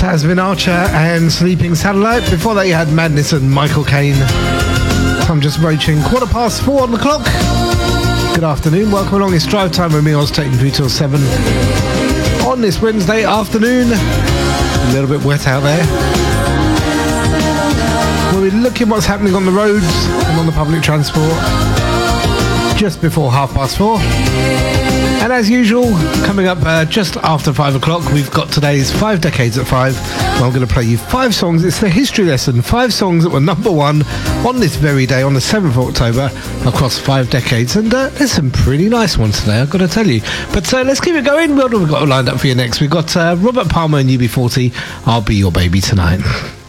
Tasmin Archer and Sleeping Satellite. Before that you had Madness and Michael Caine. I'm just approaching 4:15 on the clock. Good afternoon, welcome along. It's Drive Time with me, Oz, taking you till 7 on this Wednesday afternoon. A little bit wet out there. We'll be looking what's happening on the roads and on the public transport just before 4:30. And as usual, coming up just after 5 o'clock, we've got today's 5 Decades at 5. And I'm going to play you 5 songs. It's the history lesson. 5 songs that were number 1 on this very day, on the 7th of October, across 5 decades. And there's some pretty nice ones today, I've got to tell you. But let's keep it going. What have we got lined up for you next? We've got Robert Palmer and UB40, I'll Be Your Baby Tonight.